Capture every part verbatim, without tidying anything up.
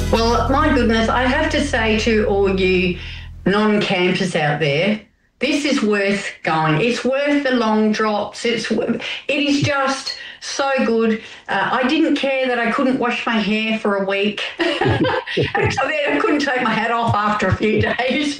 Well, my goodness, I have to say to all you non-campers out there, this is worth going. It's worth the long drops. It's it is just so good. Uh, I didn't care that I couldn't wash my hair for a week. And so then I couldn't take my hat off after a few days.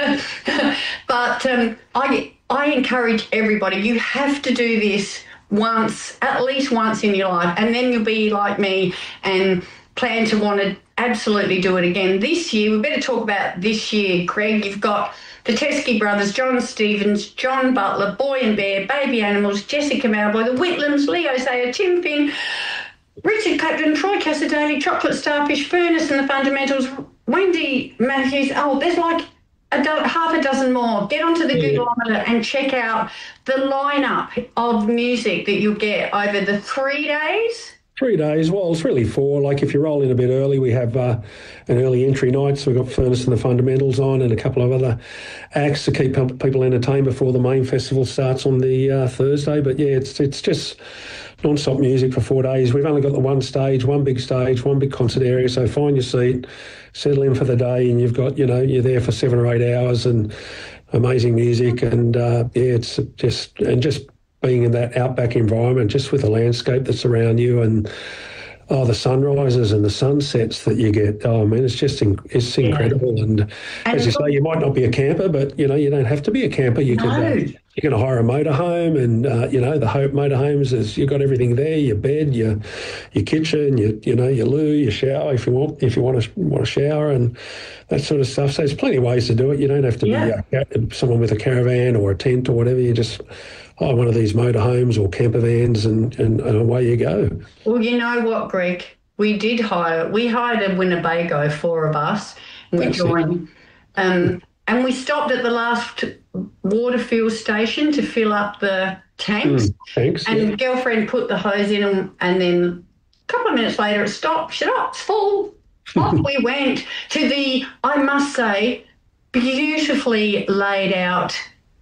But um, I I encourage everybody, you have to do this once, at least once in your life, and then you'll be like me and plan to want to absolutely do it again. This year, we better talk about this year, Greg. You've got the Teskey brothers, John Stevens, John Butler, Boy and Bear, Baby Animals, Jessica Mauboy, the Whitlams, Leo Sayer, Tim Finn, Richard Clapton, Troy Cassadaly, Chocolate Starfish, Furnace and the Fundamentals, Wendy Matthews. Oh, there's like a do- half a dozen more. Get onto the Yeah. Googleometer and check out the lineup of music that you'll get over the three days. Three days. Well, it's really four. Like if you roll in a bit early, we have uh, an early entry night. So we've got Furnace and the Fundamentals on and a couple of other acts to keep people entertained before the main festival starts on the uh, Thursday. But yeah, it's it's just non-stop music for four days. We've only got the one stage, one big stage, one big concert area. So find your seat, settle in for the day, and you've got, you know, you're there for seven or eight hours and amazing music. And uh, yeah, it's just, and just being in that outback environment, just with the landscape that's around you and oh, the sunrises and the sunsets that you get. Oh, man, it's just in, it's incredible. Yeah. And, and as you say, you might not be a camper, but, you know, you don't have to be a camper. You no. could, uh, you're going to hire a motorhome and, uh, you know, the Hope motorhomes, is you've got everything there, your bed, your your kitchen, your, you know, your loo, your shower if you want, if you want to want to shower and that sort of stuff. So there's plenty of ways to do it. You don't have to yeah. be uh, someone with a caravan or a tent or whatever. You just oh, one of these motorhomes or camper vans and, and, and away you go. Well, you know what, Greg? We did hire, we hired a Winnebago, four of us, and we joined. Um, and we stopped at the last water fuel station to fill up the tanks. Mm, thanks. And yeah. girlfriend put the hose in and, and then a couple of minutes later it stopped. Shut up, it's full. Off we went to the, I must say, beautifully laid out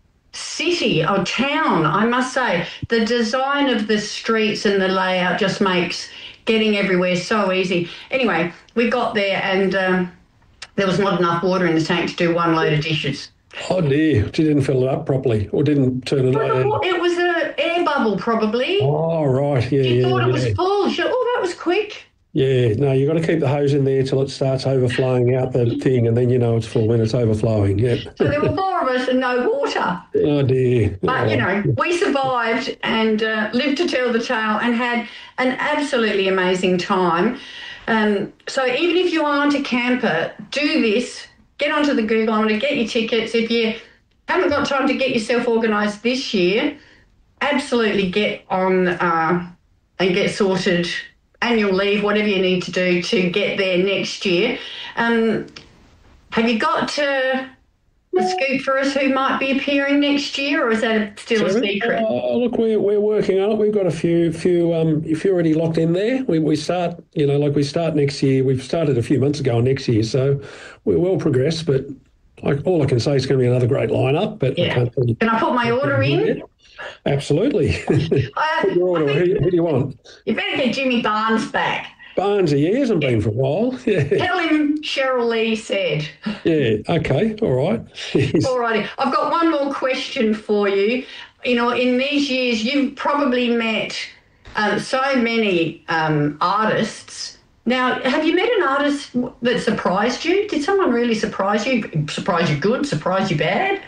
city or town. I must say, the design of the streets and the layout just makes getting everywhere so easy. Anyway, we got there and um, there was not enough water in the tank to do one load of dishes. Oh dear, she didn't fill it up properly or didn't turn it on. It was an air bubble probably. Oh, right, yeah, She yeah, thought it yeah. was full. She, oh, that was quick. Yeah, no, you've got to keep the hose in there till it starts overflowing out the thing, and then you know it's full when it's overflowing. Yeah. So there were four of us and no water. Oh dear. But, oh. you know, we survived and uh, lived to tell the tale and had an absolutely amazing time. Um, so even if you aren't a camper, do this. Get onto the Googleometer, get your tickets. If you haven't got time to get yourself organised this year, absolutely get on uh, and get sorted, annual leave, whatever you need to do to get there next year. Um, have you got uh, a scoop for us who might be appearing next year, or is that still a secret? Uh, look, we're we're working on it. We've got a few few um if you're already locked in there. We we start, you know, like we start next year. We've started a few months ago next year, so we're well progressed. But like all I can say is going to be another great lineup. But Yeah. I can't tell you. Can I put my order in? Absolutely. Uh, Put your order. I Who, think who do you want? you better get Jimmy Barnes back. Barnes, he hasn't been for a while. Yeah. Tell him Cheryl Lee said. Yeah. Okay. All right. All righty. I've got one more question for you. You know, in these years, you've probably met um, so many um, artists. Now, have you met an artist that surprised you? Did someone really surprise you? Surprise you good? Surprise you bad?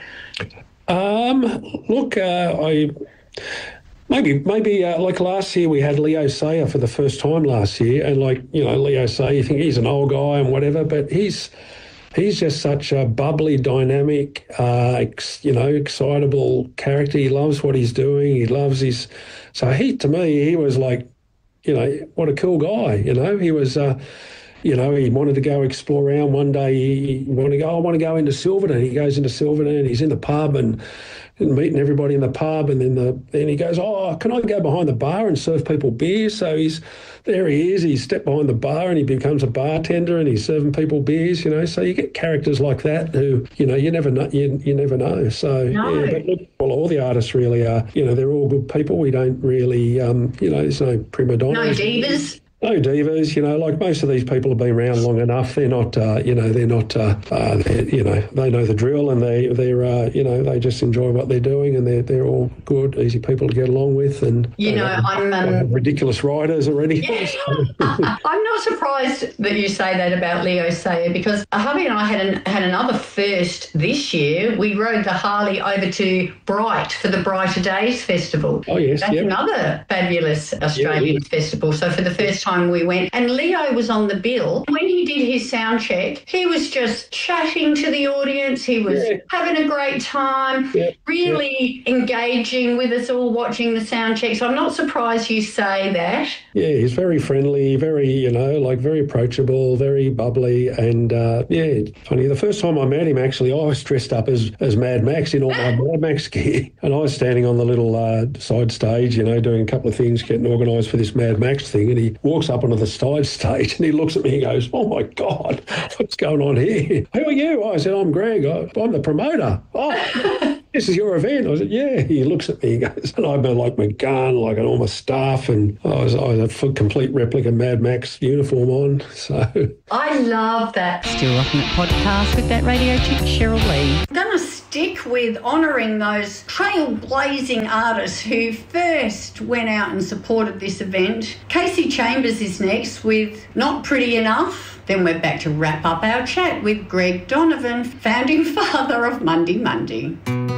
Um, look, uh, I maybe maybe uh, like last year we had Leo Sayer for the first time last year, and like you know Leo Sayer, you think he's an old guy and whatever, but he's he's just such a bubbly, dynamic, uh, ex, you know, excitable character. He loves what he's doing. He loves his. So he, to me, he was like, you know, what a cool guy. You know, he was. Uh, You know, he wanted to go explore around. One day he wanted to go, I want to go into Silverton. He goes into Silverton and he's in the pub and, and meeting everybody in the pub. And then the then he goes, oh, can I go behind the bar and serve people beer? So he's there he is. He's stepped behind the bar and he becomes a bartender and he's serving people beers, you know. So you get characters like that who, you know, you never know. You, you never know. So, No. yeah, but look, well, all the artists really are, you know, they're all good people. We don't really, um, you know, there's no prima No donnas. divas? no divas, you know, like most of these people have been around long enough. They're not, uh, you know, they're not, uh, uh, they're, you know, they know the drill, and they, they're, uh, you know, they just enjoy what they're doing, and they're they're all good, easy people to get along with. And you know, know I'm um, ridiculous riders already. Yeah. I'm not surprised that you say that about Leo Sayer, because hubby and I had an, had another first this year. We rode the Harley over to Bright for the Brighter Days Festival. Oh yes, that's yep. another fabulous Australian yeah, yeah. festival. So for the first time we went, and Leo was on the bill. When he did his sound check, he was just chatting to the audience. He was yeah. having a great time, yeah, really yeah. engaging with us all, watching the sound check. So I'm not surprised you say that. Yeah, he's very friendly, very, you know, like very approachable, very bubbly, and uh, yeah, it's funny. The first time I met him, actually, I was dressed up as, as Mad Max in all my Mad Max gear, and I was standing on the little uh, side stage, you know, doing a couple of things, getting organised for this Mad Max thing, and he walks up onto the side stage and he looks at me and goes, "Oh my God, what's going on here? Who are you?" I said, "I'm Greg. I, I'm the promoter." "Oh, this is your event?" I said, "Yeah." He looks at me and goes, and I've been like my gun, like all my staff, and I was, I was a complete replica Mad Max uniform on. So I love that. Still Rocking It podcast with that radio chick, Cheryl Lee. I'm going to stick with honouring those trailblazing artists who first went out and supported this event. Casey Chambers is next with Not Pretty Enough. Then we're back to wrap up our chat with Greg Donovan, founding father of Monday Monday.